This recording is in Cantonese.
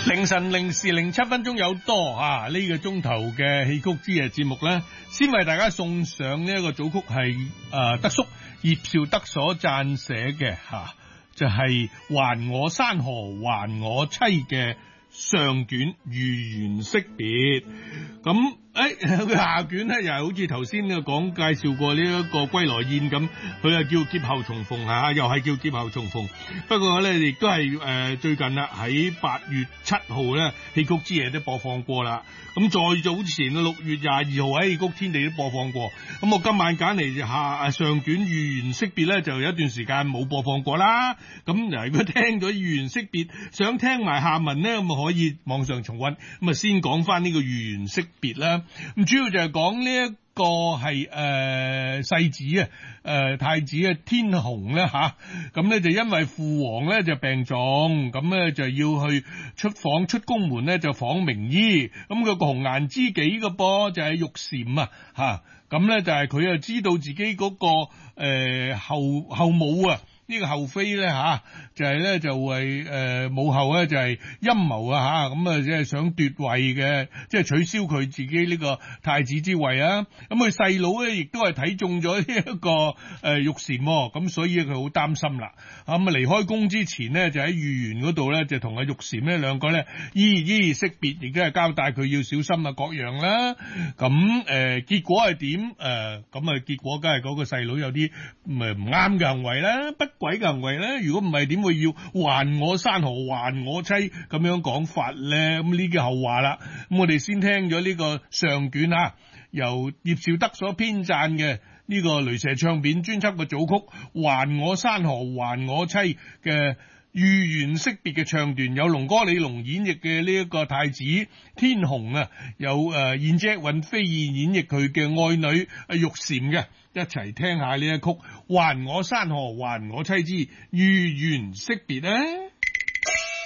凌晨0:07有多啊！呢個鐘頭嘅戲曲之夜節目呢，先為大家送上呢一個組曲係德叔葉紹德所撰寫嘅就係還我山河還我妻嘅上卷豫園惜別。咁佢下卷咧又係好似頭先講介紹過呢一個歸來宴咁，佢係叫劫後重逢又係叫劫後重逢。不過咧亦都係最近啦，喺8月7號咧戲曲之夜都播放過啦。咁再早前6月22號喺戲曲天地都播放過。咁我今晚揀嚟上卷豫園惜別咧，就有一段時間冇播放過啦。咁如果聽咗豫園惜別，想聽埋下文咧，咁可以網上重溫。咁啊先講翻呢個豫園惜別啦。咁主要就係講呢一個係世子太子天虹咧咁咧就因為父王咧就病重，咁咧就要去出宮門咧就訪名醫，咁佢個紅顏知己嘅噃就係玉蟾咁咧就係佢又知道自己嗰個後母呢個後妃咧就係咧就為母后咧就係陰謀咁即係想奪位嘅，即係取消佢自己呢個太子之位啊。咁佢細佬咧亦都係睇中咗呢一個玉蟾，咁所以佢好擔心啦。咁離開宮之前呢，就喺豫園嗰度咧就同阿玉蟾呢兩個咧依依惜別，亦都係交代佢要小心各樣啦。咁結果係點？結果梗係嗰個細佬有啲唔啱嘅行為啦，不軌嘅行為咧。如果唔係點會要還我山河還我妻咁樣講法咧？咁呢個後話啦。咁我哋先聽咗呢個上卷由葉紹德所編撰嘅呢個雷蛇唱片專輯嘅組曲《還我山河還我妻》嘅豫園惜別嘅唱段，有龍哥李龍演繹嘅呢一個太子天虹有燕姐尹飛燕演繹佢嘅愛女玉蟾嘅，一齊聽下呢一曲《還我山河還我妻之豫園惜別》咧。